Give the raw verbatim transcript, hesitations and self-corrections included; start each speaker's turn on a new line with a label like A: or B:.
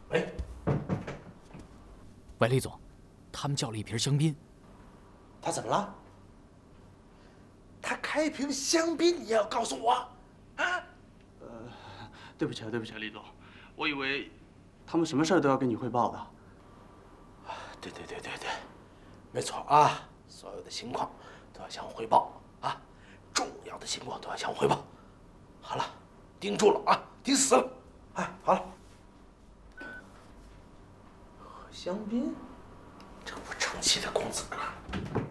A: 喂，
B: 喂，厉总，他们叫了一瓶香槟。
A: 他怎么了？他开瓶香槟，你也要告诉我？啊？
C: 呃，对不起啊，对不起啊，李总，我以为他们什么事儿都要跟你汇报的。
A: 对对对对对，没错啊，所有的情况都要向我汇报啊，重要的情况都要向我汇报。好了，盯住了啊，盯死了。哎，好了。喝香槟，这不成气的公子哥。